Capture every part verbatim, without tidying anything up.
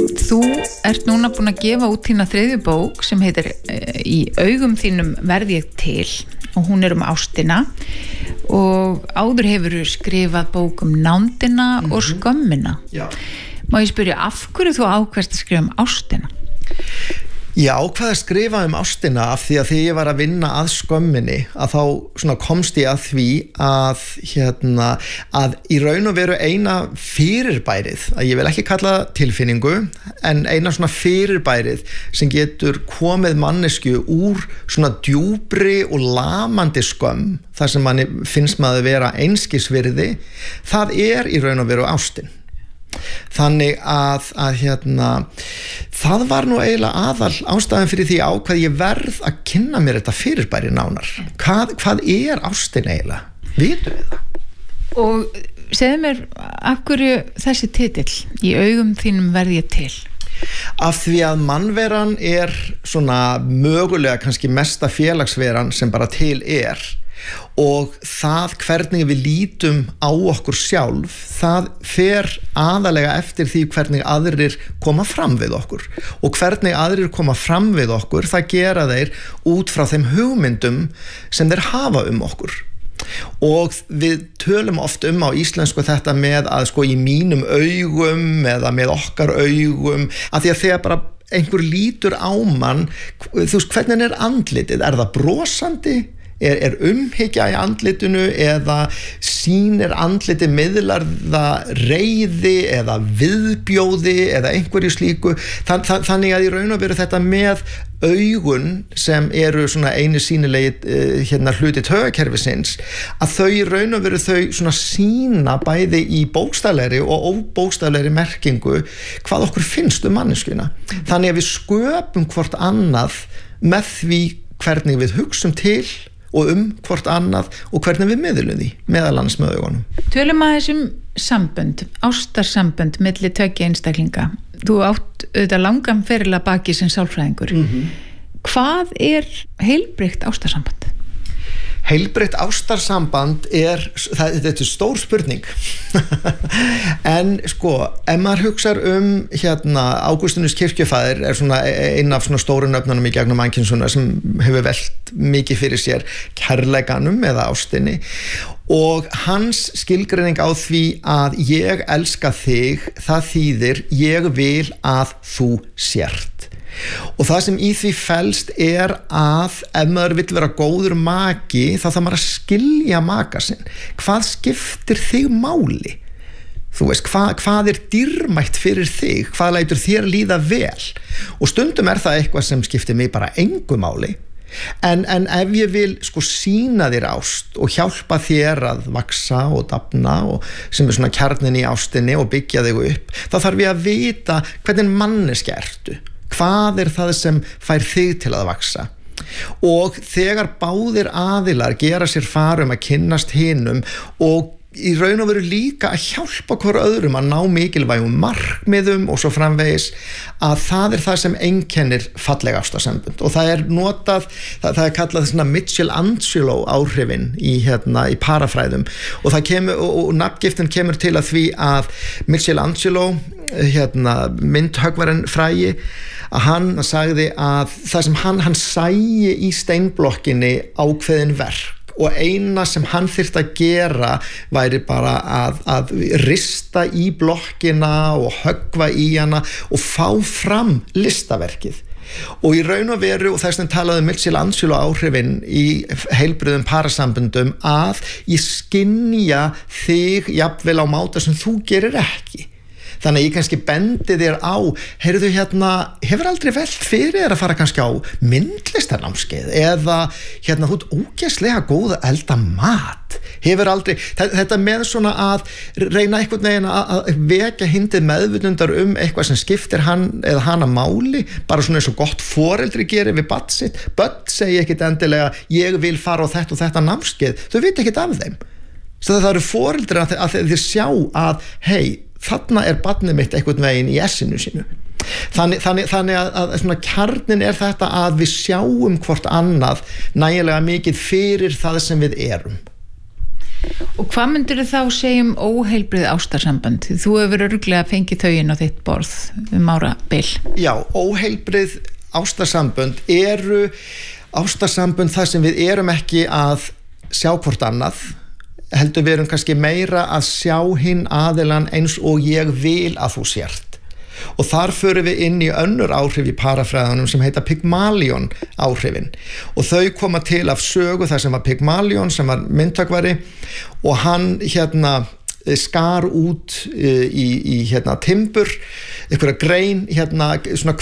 Þú ert núna búin að gefa út þína þriðju bók sem heitir Í augum þínum verð ég til og hún er um ástina og áður hefur skrifað bók um nándina mm-hmm. og skömmina. Já. Má ég spyrja, af hverju þú ákveðst að skrifa um ástina? Ég ákvað að skrifa um ástina af því að þegar ég var að vinna að skömminni að þá svona komst ég að því að, hérna, að í raun og veru eina fyrirbærið, að ég vil ekki kalla tilfinningu, en eina svona fyrirbærið sem getur komið mannesku úr svona djúpri og lamandi skömm, þar sem manni finnst maður vera einskisvirði, það er í raun og veru ástin. Þannig að, að hérna, það var nú eiginlega aðal ástæðan fyrir því ákvað ég verð að kynna mér þetta fyrirbæri nánar. Hvað, hvað er ástin eiginlega? Vitum við það? Og segðu mér, af hverju þessi titill, Í augum þínum verð ég til? Af því að mannveran er svona mögulega kannski mesta félagsveran sem bara til er. Og það hvernig við lítum á okkur sjálf, það fer aðalega eftir því hvernig aðrir koma fram við okkur og hvernig aðrir koma fram við okkur, það gera þeir út frá þeim hugmyndum sem þeir hafa um okkur. Og við tölum oft um á íslensku þetta með að sko í mínum augum eða með okkar augum, að því að þegar bara einhver lítur á mann, þú veist, hvernig er andlitið, er það brosandi? Er, er umhyggja í andlitinu eða sýnir andliti miðlar það reiði eða viðbjóði eða einhverju slíku. Þann, þann, þannig að í raun og veru þetta með augun sem eru svona einu sýnilegi uh, hérna, hluti taugakerfisins, að þau í raun og veru þau svona sýna bæði í bókstaflegri og óbókstaflegri merkingu hvað okkur finnst um manneskuna. Þannig að við sköpum hvort annað með því hvernig við hugsum til og um hvort annað og hvernig við miðlum því, meðal annars með augunum. Tölum að þessum sambönd, ástarsambönd milli tveggja einstaklinga. Þú átt auðvitað langan feril að baki sem sálfræðingur. Mm-hmm. Hvað er heilbrigt ástarsamband? Heilbrigt ástarsamband er, það, þetta er stór spurning. En sko, ef maður hugsar um hérna, Ágústínus kirkjufaðir er svona einn af svona stóru nöfnunum í gegnum mannkynssöguna sem hefur velt mikið fyrir sér kærleikanum eða ástinni, og hans skilgreining á því að ég elska þig, það þýðir ég vil að þú sért. Og það sem í því felst er að ef maður vill vera góður maki þá þarf maður að skilja maka sinn. Hvað skiptir þig máli? Þú veist, hvað, hvað er dýrmætt fyrir þig? Hvað lætur þér líða vel? Og stundum er það eitthvað sem skiptir mig bara engu máli. En, en ef ég vil sko sýna þér ást og hjálpa þér að vaksa og dafna og sem er svona kjarnin í ástinni og byggja þig upp, þá þarf ég að vita hvernig manneskja ertu. Hvað er það sem fær þig til að vaksa? Og þegar báðir aðilar gera sér far um að kynnast hinum og í raun og veru líka að hjálpa hver öðrum að ná mikilvægum markmiðum og svo framvegis, að það er það sem einkennir fallega ástarsambönd. Og það er notað, það, það er kallað svona Michelangelo áhrifin í, hérna, í parafræðum, og, það kemur, og, og nafngiftin kemur til að því að Michelangelo, hérna, myndhöggvarinn frægi, að hann sagði að það sem hann, hann sæi í steinblokkinni ákveðin verk, og eina sem hann þyrfti að gera væri bara að, að rista í blokkina og höggva í hana og fá fram listaverkið. Og í raun og veru, og þess vegna talaði Michelangelo áhrifin í heilbrigðum parasamböndum, að ég skynja þig jafnvel á máta sem þú gerir ekki. Þannig að ég kannski bendi þér á, heyrðu hérna, hefur aldrei velt fyrir þér að fara kannski á myndlistarnámskeið eða hérna, þú ert ógeðslega góð að elda mat. Hefur aldrei, þetta með svona að reyna einhvern veginn að vekja hindið meðvitundar um eitthvað sem skiptir hann eða hana máli, bara svona eins og gott foreldri gerir við barn sitt. Börn segja ekkit endilega, ég vil fara á þetta og þetta námskeið, þau vita ekkit af þeim. Så það eru foreldri að, að þeir sjá að, hei, þarna er barnið mitt einhvern veginn í essinu sínu. Þannig, þannig, þannig að, að svona kjarnin er þetta að við sjáum hvort annað nægilega mikið fyrir það sem við erum. Og hvað myndir þá segja um óheilbrigð ástarsamband? Þú hefur örugglega fengið þau inn á þitt borð um ára bil. Já, óheilbrigð ástarsambönd eru ástarsambönd þar sem við erum ekki að sjá hvort annað, heldur við erum kannski meira að sjá hinn aðilann eins og ég vil að þú sért. Og þar förum við inn í önnur áhrif í parafræðunum sem heita Pygmalion áhrifin, og þau koma til af sögu þar sem var Pygmalion sem var myndhöggvari og hann hérna skar út í, í hérna timbur einhverja grein hérna svona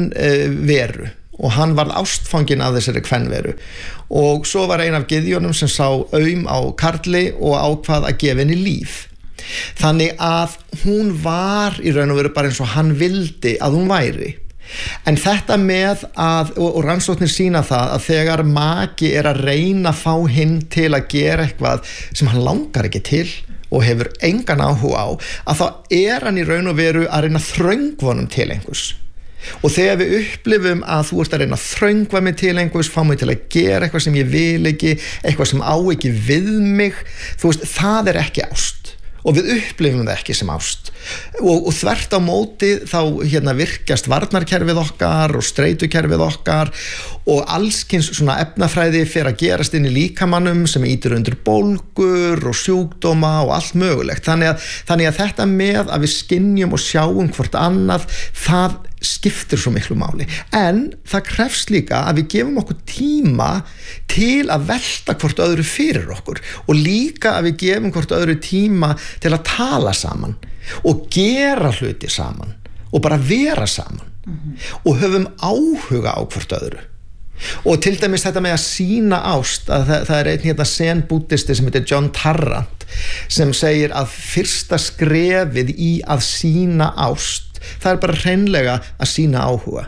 kvenveru og hann varð ástfanginn af þessari kvenveru og svo var ein af gyðjónum sem sá aum á karli og ákvað að gefa henni líf. Þannig að hún var í raun og veru bara eins og hann vildi að hún væri. En þetta með að, og, og rannsóknir sýna það að þegar maki er að reyna að fá hinn til að gera eitthvað sem hann langar ekki til og hefur engan áhuga á, að þá er hann í raun og veru að reyna þröngvonum til einhvers. Og þegar við upplifum að þú ert að reyna að þröngva mig til einhvers, fá mig til að gera eitthvað sem ég vil ekki, eitthvað sem á ekki við mig, þú veist, það er ekki ást. Og við upplifum það ekki sem ást og, og þvert á móti þá hérna virkjast varnarkerfið okkar og streitukerfið okkar og allskins svona efnafræði fyrir að gerast inn í líkamannum sem ítir undir bólgur og sjúkdóma og allt mögulegt, þannig að, þannig að þetta með að við skynjum og sjáum hvort annað, það skiptir svo miklu máli, en það krefst líka að við gefum okkur tíma til að velta hvort öðru fyrir okkur og líka að við gefum hvort öðru tíma til að tala saman og gera hluti saman og bara vera saman mm-hmm. og höfum áhuga á hvort öðru. Og til dæmis þetta með að sýna ást, að það, það er einn hérna zen-búddisti sem heitir John Tarrant sem segir að fyrsta skrefið í að sýna ást, það er bara hreinlega að sýna áhuga.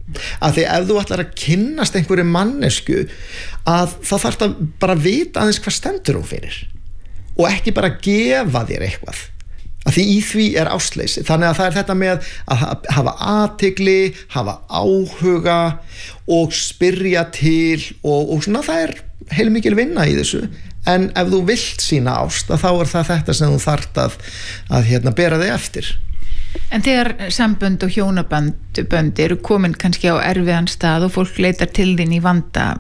Af því ef þú ætlar að kynnast einhverju mannesku að þá þarf það bara að vita aðeins hvað stendur hún fyrir og ekki bara gefa þér eitthvað. Af því í því er ástleysi. Þannig að það er þetta með að hafa athygli, hafa áhuga og spyrja til og, og svona það er heilmikil vinna í þessu. En ef þú vilt sýna ást, þá er það þetta sem þú þarft að, að hérna, bera þig eftir. En þegar sambönd og hjónabönd eru komin kannski á erfiðan stað og fólk leitar til þín í vanda,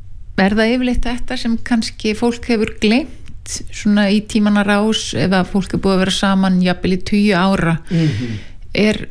er það yfirleitt þetta sem kannski fólk hefur gleymt svona í tímanna rás ef að fólk er búið að vera saman jafnvel í tíu ára mm-hmm. er,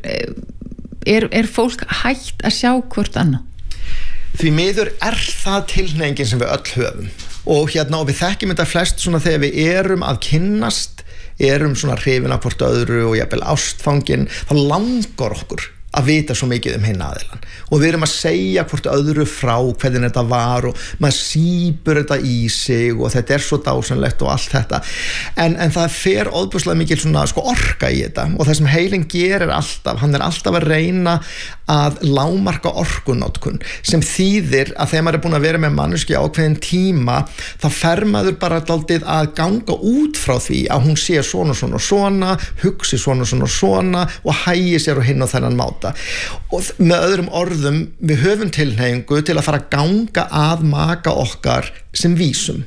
er, er fólk hægt að sjá hvort annað? Því miður er það tilhneigingin sem við öll höfum og hérna og við þekkjum þetta flest svona þegar við erum að kynnast, erum svona hrifin af hvort öðru og jafnvel ástfangin, þá langar okkur að vita svo mikið um hinn aðilann og við erum að segja hvort öðru frá hvernig þetta var og maður sýpur þetta í sig og þetta er svo dásanlegt og allt þetta en, en það fer óbúslega mikil svona sko orka í þetta og það sem heilinn gerir alltaf, hann er alltaf að reyna að lágmarka orkunotkun sem þýðir að þegar maður er búin að vera með manneskju ákveðin tíma þá fer maður bara dálítið að ganga út frá því að hún sé svona svona svona, hugsi svona svona svona og hægi sér og hinn á þennan máta og með öðrum orðum við höfum tilhneigingu til að fara að ganga að maka okkar sem vísum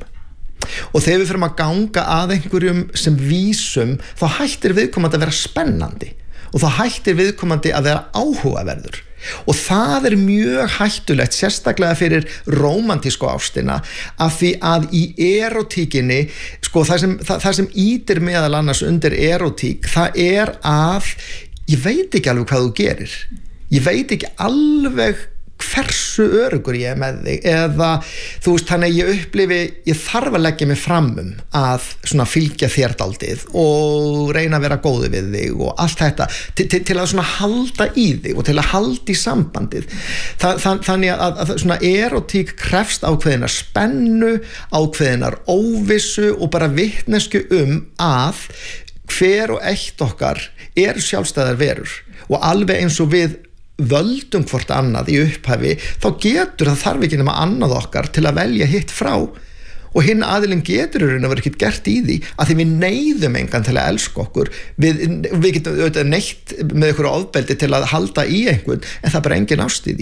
og þegar við fyrir að ganga að einhverjum sem vísum þá hættir viðkomandi að vera spennandi og þá hættir viðkomandi að vera áhugaverður og það er mjög hættulegt sérstaklega fyrir rómantísku ástina af því að í erotíkinni sko það sem, það, það sem ítir meðal annars undir erotík það er að ég veit ekki alveg hvað þú gerir ég veit ekki alveg hversu örugur ég er með þig eða þú veist þannig ég upplifi ég þarf að leggja mig fram um að svona fylgja þér daldið og reyna að vera góði við þig og allt þetta til, til, til að svona halda í þig og til að halda í sambandið Þa, það, þannig að, að svona erotík krefst ákveðinar spennu ákveðinar óvissu og bara vitnesku um að hver og eitt okkar eru sjálfstæðar verur og alveg eins og við völdum hvort annað í upphafi þá getur það þarf ekki nema annað okkar til að velja hitt frá og hinn aðilinn getur að vera ekkert gert í því að því við neyðum engan til að elska okkur við, við getum auðvitað neitt með einhverju ofbeldi til að halda í einhvern en það er bara engin ást í því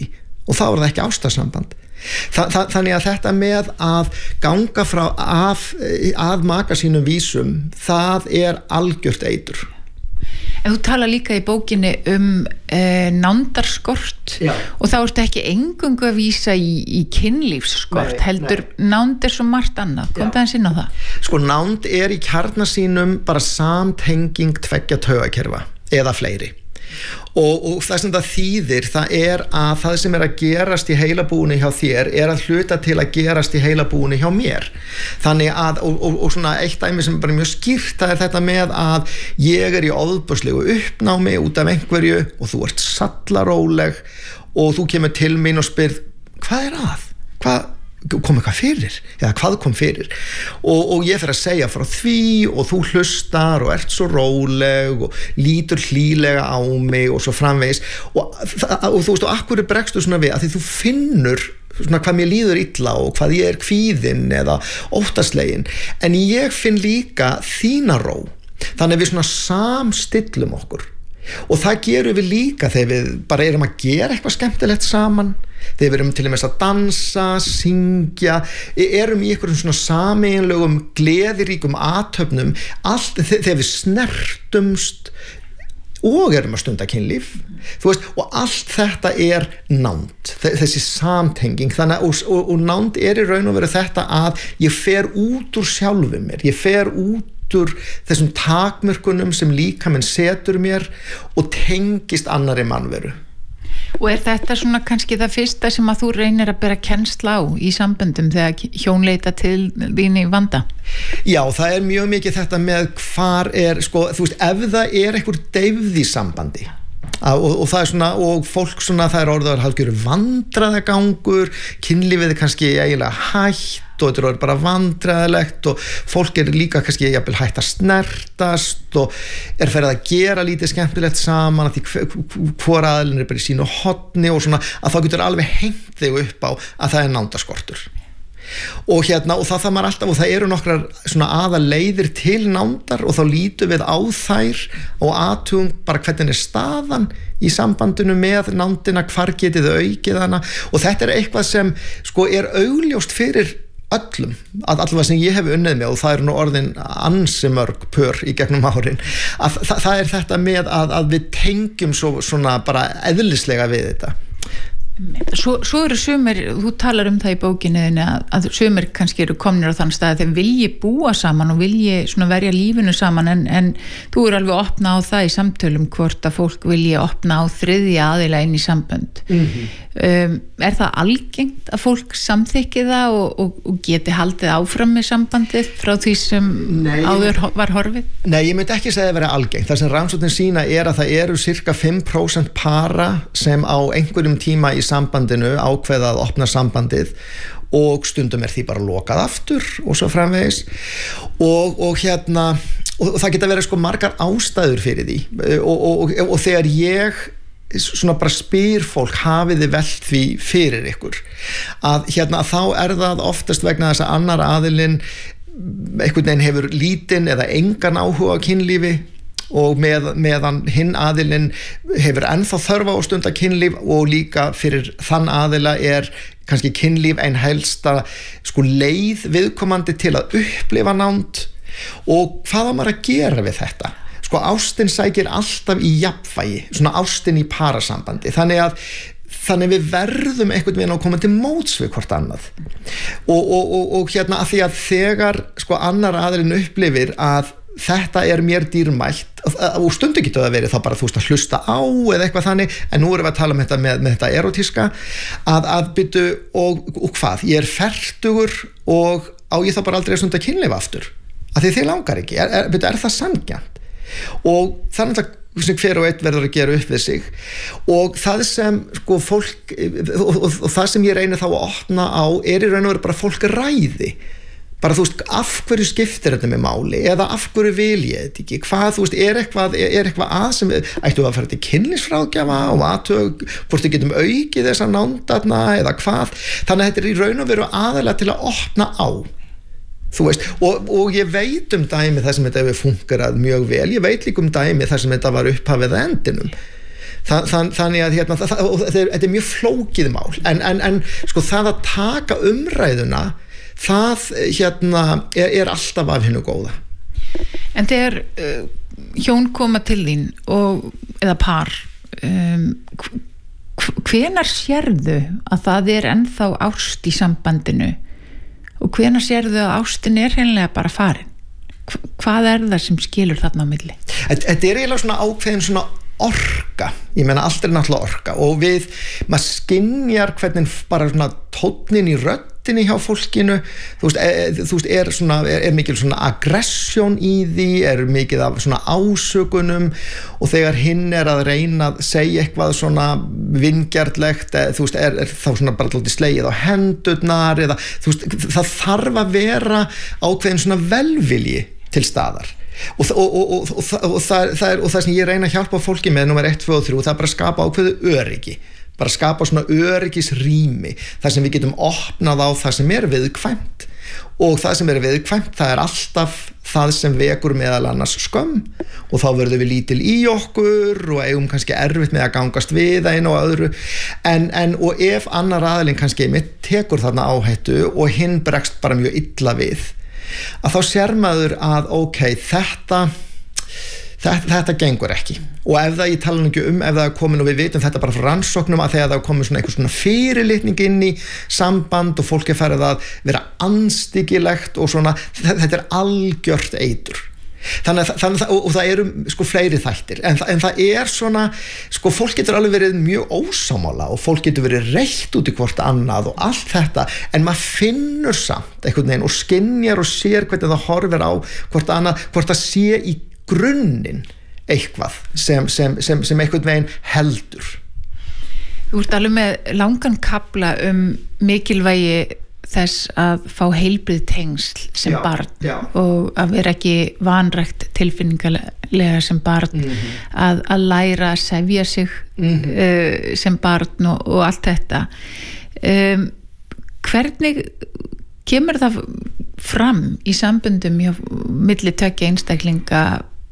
og þá er það ekki ástarsamband. Þa, það, þannig að þetta með að ganga frá af, að maka sínum vísum, það er algjört eitur. En þú tala líka í bókinni um eh, nándarskort. Já. Og þá ertu ekki eingöngu að vísa í, í kynlífsskort, nei, heldur nei. Nánd er svo margt annað, kom það eins inn á það? Sko, nánd er í kjarna sínum bara samtenging tveggja taugakerfa eða fleiri. Og, og það sem það þýðir, það er að það sem er að gerast í heilabúinu hjá þér er að hluta til að gerast í heilabúinu hjá mér. Þannig að, og, og, og svona eitt dæmi sem er bara mjög skýrt, það er þetta með að ég er í ofboðslegu uppnámi út af einhverju og þú ert sallaróleg og þú kemur til mín og spyrð, hvað er að? Hvað? Kom eitthvað fyrir, eða hvað kom fyrir og, og ég fer að segja frá því og þú hlustar og ert svo róleg og lítur hlýlega á mig og svo framvegis og, og þú veist og akkur bregstu svona við að því þú finnur svona hvað mér líður illa og hvað ég er kvíðinn eða óttaslegin en ég finn líka þína ró þannig að við svona samstillum okkur og það gerum við líka þegar við bara erum að gera eitthvað skemmtilegt saman þegar við erum til og með að dansa, syngja erum í einhverjum svona sameiginlegum gleðiríkum athöfnum allt þegar við snertumst og erum að stunda kynlíf þú veist, og allt þetta er nánd, þessi samtenging þannig, og, og, og nánd er í raun og veru þetta að ég fer út úr sjálfum mér, ég fer út úr þessum takmörkunum sem líkaminn setur mér og tengist annarri mannveru. Og er þetta svona kannski það fyrsta sem að þú reynir að bera kennsla á í samböndum þegar hjón leita til þín í vanda? Já, það er mjög mikið þetta með hvar er, sko, þú veist, ef það er einhver deyfð í sambandi og, og það er svona, og fólk svona, það er orðaður hálfgjör vandræðagangur, kynlífið er kannski eiginlega hætt og þetta er bara vandræðilegt og fólk er líka kannski jafnvel hætt að snertast og er ferið að gera lítið skemmtilegt saman að því hvor aðilin er bara í sínu horni og svona að þá getur alveg hengt þig upp á að það er nándarskortur og hérna og það það maður alltaf og það eru nokkrar svona aða leiðir til nándar og þá lítum við á þær og athugum bara hvernig er staðan í sambandinu með nándina, hvar getið þau aukið hana og þetta er eitthvað sem sko er augljóst fyrir öllum, að allavega sem ég hef unnið með og það eru nú orðin ansi mörg pör í gegnum árin að það, það er þetta með að, að við tengjum svo, svona bara eðlislega við þetta Svo, svo eru sumir, þú talar um það í bókinni að, að sumir kannski eru komnir á þann stað að þeim vilji búa saman og vilji svona verja lífinu saman en, en þú eru alveg að opna á það í samtölum hvort að fólk vilji opna á þriðja aðila inn í sambönd mm-hmm. um, er það algengt að fólk samþykki það og, og, og geti haldið áfram með sambandið frá því sem Nei, áður var horfið? Nei, ég myndi ekki segja að vera algengt það sem rannsóknin sína er að það eru cirka fimm prósent para sem á einhverjum tíma í sambandinu ákveða að opna sambandið og stundum er því bara lokað aftur og svo framvegis og, og hérna og, og það geta verið sko margar ástæður fyrir því og, og, og, og þegar ég svona bara spyr fólk hafið þið velt því fyrir ykkur að hérna þá er það oftast vegna þess að annar aðilinn einhvern veginn hefur lítinn eða engan áhuga á kynlífi og með, meðan hinn aðilinn hefur ennþá þörfa á stunda kynlíf og líka fyrir þann aðila er kannski kynlíf ein helsta sko leið viðkomandi til að upplifa nánd og hvað á maður að gera við þetta? Sko ástin sækir alltaf í jafnvægi, svona ástin í parasambandi þannig að þannig við verðum einhvern veginn að koma til móts við hvort annað og, og, og, og hérna að því að þegar sko annar aðilinn upplifir að þetta er mér dýrmælt og stundu getur það verið þá bara þú veist að hlusta á eða eitthvað þannig en nú erum við að tala um þetta með, með þetta erotíska að, að byttu og, og hvað, ég er fertugur og á ég þá bara aldrei að stunda kynlíf aftur að því þið langar ekki, er, er, byttu, er það sanngjarnt og það er náttúrulega sem hver og einn verður að gera upp við sig og það sem sko fólk og, og, og, og það sem ég reynir þá að opna á er í raun og veru bara fólk ræði bara þú veist, af hverju skiptir þetta með máli eða af hverju vil ég þetta ekki hvað, þú veist, er eitthvað, er eitthvað að sem ættu að fara til kynlífsráðgjafa og aðtög, hvort við getum aukið þessa nándarna eða hvað þannig að þetta er í raun og veru aðalega til að opna á þú veist, og, og ég veit um dæmi þar sem þetta hefur fungerað mjög vel, ég veit líka um dæmi þar sem þetta var upphafið að endinum Þann, þann, þannig að hérna, það, það, þetta, er, þetta er mjög flókið mál en, en, en sko það að taka umræðuna það hérna er, er alltaf af hinu góða. En þegar uh, hjón koma til þín og, eða par um, hvenær sérðu að það er ennþá ást í sambandinu og hvenær sérðu að ástin er hreinlega bara farin? Hvað er það sem skilur þarna á milli? Þetta er eiginlega svona ákveðin svona orka, ég meina allt er náttúrulega orka og við, maður skynjar hvernig bara svona tónnin í röddinni hjá fólkinu, þú veist, e, þú veist er, svona, er, er mikil svona aggressjón í því, er mikið af svona ásökunum og þegar hinn er að reyna að segja eitthvað svona vingjarnlegt, e, þú veist, er, er þá svona bara lítið slegið á hendurnar eða, þú veist, það þarf að vera ákveðin svona velvilji til staðar. Og, og, og, og, og, og, það, það er, og það sem ég reyna að hjálpa fólki með númer eitt, tvö og þrjú, það er bara að skapa ákveðu öryggi, bara að skapa svona öryggisrými þar sem við getum opnað á það sem er viðkvæmt og það sem er viðkvæmt, það er alltaf það sem vekur meðal annars skömm og þá verðum við lítil í okkur og eigum kannski erfitt með að gangast við einu og öðru en, en og ef annar aðilinn kannski mitt tekur þarna áhættu og hinn bregst bara mjög illa við að þá sér maður að ok, þetta, þetta þetta gengur ekki og ef það ég tala ekki um ef það er komin og við vitum þetta bara frá rannsóknum að þegar það er komin svona eitthvað svona fyrirlitning inn í samband og fólk er farið að vera andstyggilegt og svona, þetta er algjört eitur þannig að, þannig að og, og það eru sko fleiri þættir en, en það er svona sko fólk getur alveg verið mjög ósámála og fólk getur verið reitt út í hvort annað og allt þetta en maður finnur samt einhvern veginn og skynjar og sér hvernig það horfir á hvort annað, hvort það sé í grunninn eitthvað sem, sem, sem, sem einhvern veginn heldur. Þú ert alveg með langan kafla um mikilvægi þess að fá heilbrigð tengsl sem já, barn já. Og að vera ekki vanrækt tilfinningalega sem barn mm-hmm. að, að læra að sefja sig mm-hmm. uh, sem barn og, og allt þetta um, hvernig kemur það fram í samböndum hjá milli tveggja einstaklinga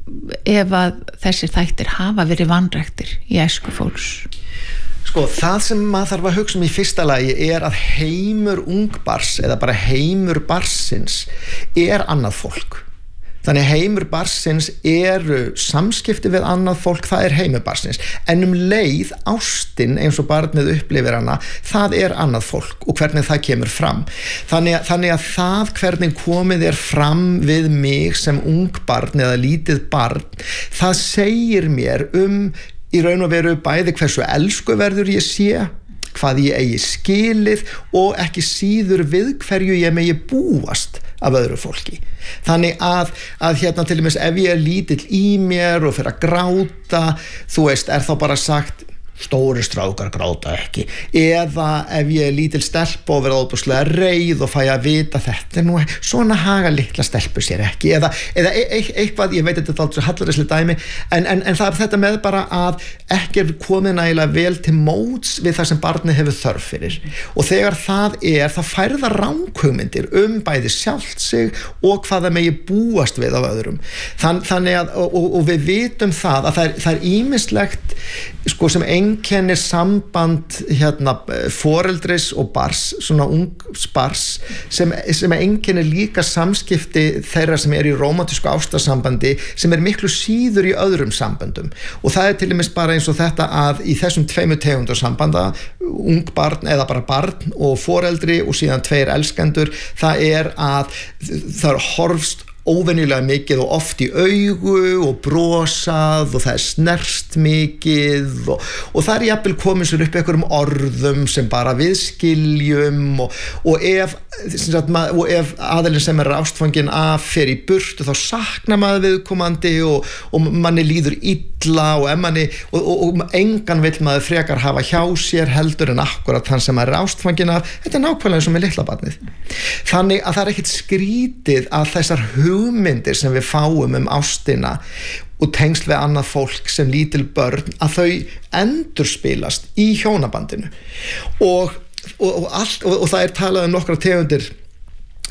ef að þessir þættir hafa verið vanræktir í æsku fólks? Sko, það sem maður þarf að hugsa um í fyrsta lagi er að heimur ungbars eða bara heimur barsins er annað fólk. Þannig heimur barsins eru samskipti við annað fólk, það er heimur barsins. En um leið, ástin eins og barnið upplifir hana, það er annað fólk og hvernig það kemur fram. Þannig að, þannig að það hvernig komið er fram við mig sem ungbarn eða lítið barn, það segir mér um í raun og veru bæði hversu elskuverður ég sé, hvað ég eigi skilið og ekki síður við hverju ég megi búast af öðru fólki. Þannig að, að hérna til dæmis ef ég er lítill í mér og fer að gráta, þú veist, er þá bara sagt stóri strákar gráta ekki eða ef ég er lítil stelpa og verða óbúslega reið og fæ að vita þetta er nú, svona haga litla stelpu sér ekki eða, eða e e eitthvað, ég veit þetta er alltaf hallarislega dæmi en, en, en það er þetta með bara að ekki er komið nægilega vel til móts við það sem barnið hefur þörf fyrir og þegar það er, það færða ranghugmyndir um bæði sjálft sig og hvað það megi búast við af öðrum Þann, þannig að, og, og við vitum það að það er, það er ýmislegt sko sem einkennir samband hérna foreldris og bars, svona ungs bars sem, sem einkennir líka samskipti þeirra sem er í rómantísku ástarsambandi sem er miklu síður í öðrum samböndum og það er til dæmis bara eins og þetta að í þessum tveimur tegundar sambanda ung barn eða bara barn og foreldri og síðan tveir elskendur það er að það er horfst óvenjulega mikið og oft í augu og brosað og það er snerst mikið og, og það er jafnvel komið sér upp einhverjum orðum sem bara við skiljum og, og ef, sagt, og ef aðilinn sem er ástfangin af fer í burtu þá saknar maður viðkomandi og, og manni líður illa og, manni, og, og, og engan vill maður frekar hafa hjá sér heldur en akkurat þann sem maður er ástfangin af þetta er nákvæmlega eins og með litla barnið þannig að það er ekkit skrítið að þessar hugmyndir sem við fáum um ástina og tengsl við annað fólk sem lítil börn að þau endurspilast í hjónabandinu og, og, og, allt, og, og það er talað um nokkra tegundir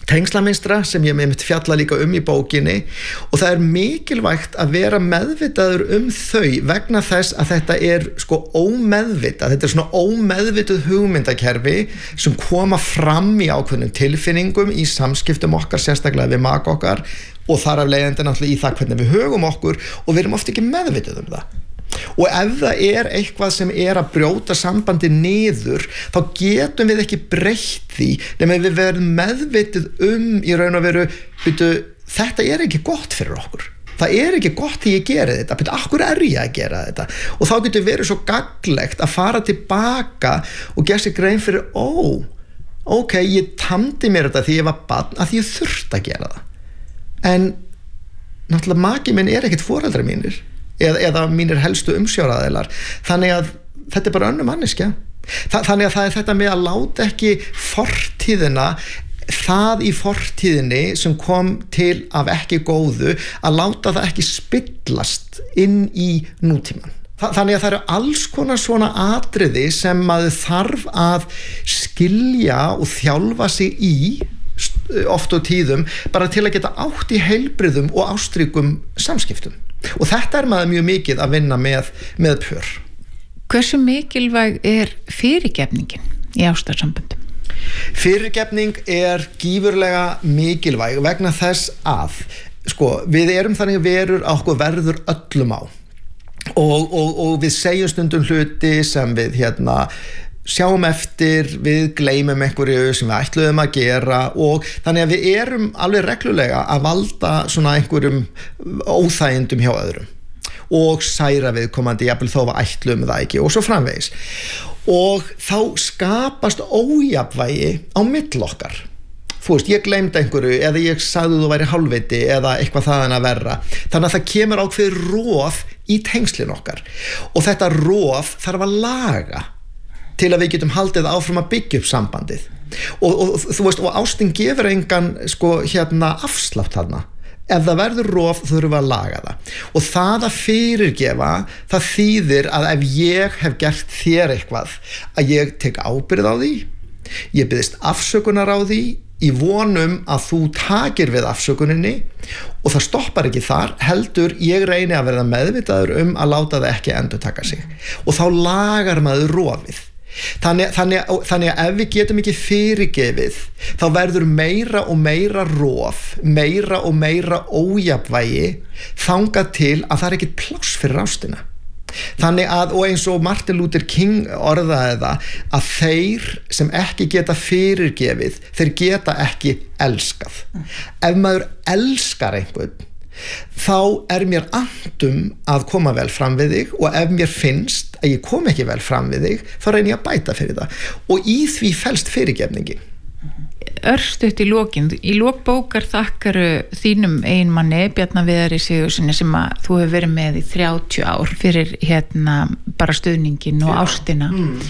tengslamynstra sem ég með mitt fjalla líka um í bókinni og það er mikilvægt að vera meðvitaður um þau vegna þess að þetta er sko ómeðvitað, þetta er svona ómeðvituð hugmyndakerfi sem koma fram í ákveðnum tilfinningum í samskiptum okkar, sérstaklega við maka okkar og þar af leiðandi náttúrulega í það hvernig við högum okkur og við erum oft ekki meðvituð um það. Og ef það er eitthvað sem er að brjóta sambandi niður þá getum við ekki breytt því nema við verðum meðvitið um í raun og veru byrju, þetta er ekki gott fyrir okkur það er ekki gott því ég geri þetta byrju, akkur er ég að gera þetta og þá getur verið svo gagnlegt að fara tilbaka og gera sér grein fyrir ó, ok, ég tamdi mér þetta því ég var barn að því ég þurfti að gera það en náttúrulega maki minn er ekkert foreldrar mínir eða, eða mínir helstu umsjóraðilar þannig að þetta er bara önnur manneskja Þa, þannig að það er þetta með að láta ekki fortíðina það í fortíðinni sem kom til af ekki góðu að láta það ekki spillast inn í nútíman Þa, þannig að það eru alls konar svona atriði sem maður þarf að skilja og þjálfa sig í oft og tíðum bara til að geta átt í heilbrigðum og ástríkum samskiptum og þetta er maður mjög mikið að vinna með, með pör. Hversu mikilvæg er fyrirgefningin í ástarsamböndum? Fyrirgefning er gífurlega mikilvæg vegna þess að sko, við erum þannig verur að okkur verður öllum á og, og, og við segjum stundum hluti sem við hérna sjáum eftir, við gleymum einhverju sem við ætluðum að gera og þannig að við erum alveg reglulega að valda svona einhverjum óþægindum hjá öðrum og særa viðkomandi jafnvel þó við ætluðum það ekki og svo framvegis og þá skapast ójafnvægi á milli okkar þú veist, ég gleymdi einhverju eða ég sagði þú væri hálfviti eða eitthvað þaðan að verra þannig að það kemur ákveð rof í tengslin okkar og þetta rof þarf að laga til að við getum haldið áfram að byggja upp sambandið og, og þú veist, og ástin gefur engan sko hérna afslátt þarna ef það verður rof þurfum við að laga það og það að fyrirgefa það þýðir að ef ég hef gert þér eitthvað að ég tek ábyrgð á því ég biðst afsökunar á því í vonum að þú takir við afsökuninni og það stoppar ekki þar heldur ég reyni að verða meðvitaður um að láta það ekki endurtaka sig og þá lagar maður rofið Þannig, þannig, þannig að ef við getum ekki fyrirgefið þá verður meira og meira rof meira og meira ójafnvægi þangað til að það er ekkert pláss fyrir ástina þannig að, og eins og Martin Luther King orðaði það að þeir sem ekki geta fyrirgefið þeir geta ekki elskað ef maður elskar einhvern þá er mér andum að koma vel fram við þig og ef mér finnst að ég kom ekki vel fram við þig þá reyni ég að bæta fyrir það og í því felst fyrirgefningin Örstutt í lokin í lok bókar þakkaru þínum eiginmanni Bjarna Viðari Sigurðssyni sem að þú hefur verið með í þrjátíu ár fyrir hérna bara stuðningin og ástina mm.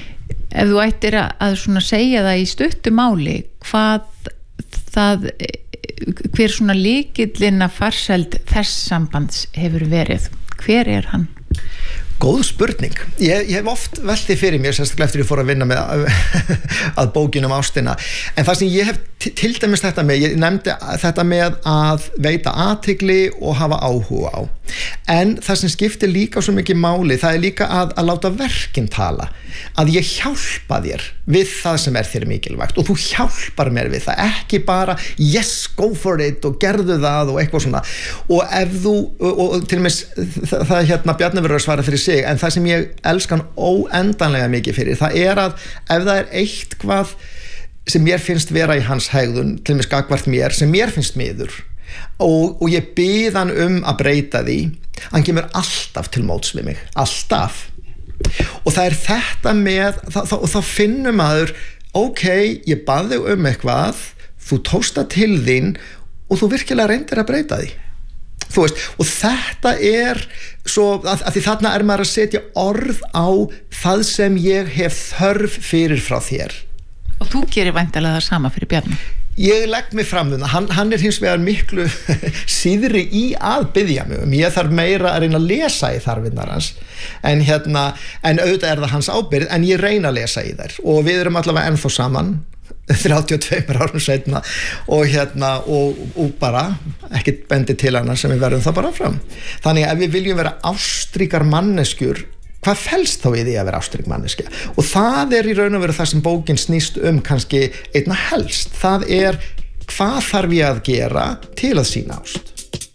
ef þú ættir að, að svona segja það í stuttu máli hvað það hver svona lykillinn að farsæld þess sambands hefur verið hver er hann? Góð spurning. Ég, ég hef oft velti fyrir mér, sérstaklega eftir ég fór að vinna með að bókin um ástina. En það sem ég hef til dæmis þetta með, ég nefndi þetta með að veita athygli og hafa áhuga á. En það sem skiptir líka svo mikið máli, það er líka að, að láta verkin tala. Að ég hjálpa þér við það sem er þér mikilvægt og þú hjálpar mér við það, ekki bara yes, go for it og gerðu það og eitthvað svona. Og ef þú, og, og til og með það, það hérna Bjarni verður að svara fyrir sig, en það sem ég elskan óendanlega mikið fyrir, það er að ef það er eitthvað sem mér finnst vera í hans hegðun, til og með skakvart mér, sem mér finnst miður og, og ég bið hann um að breyta því, hann kemur alltaf til móts við mig, alltaf. Og það er þetta með, þá, þá, þá finnum maður, ok, ég bað þig um eitthvað, þú tókst það til þín og þú virkilega reyndir að breyta því. Þú veist, og þetta er svo, að, að því þarna er maður að setja orð á það sem ég hef þörf fyrir frá þér. Og þú gerir væntanlega það sama fyrir Bjarni? Ég legg mig fram um það, hann, hann er hins vegar miklu síðri í að biðja mig um, ég þarf meira að reyna að lesa í þarfinnar hans, en hérna, en auðvitað er það hans ábyrgð, en ég reyna að lesa í þær og við erum allavega ennþá saman þrjátíu og tveimur árum seinna og hérna og, og bara ekkert bendi til hana sem við verðum það bara fram. Þannig ef við viljum vera ástríkar manneskjur, hvað felst þá í því að vera ástrík manneskja? Og það er í raun og veru það sem bókin snýst um kannski einna helst. Það er hvað þarf ég að gera til að sýna ást?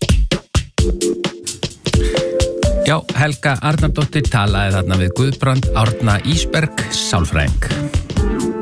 Já, Helga Arnardóttir talaði þarna við Guðbrand Árna Ísberg, sálfræðing.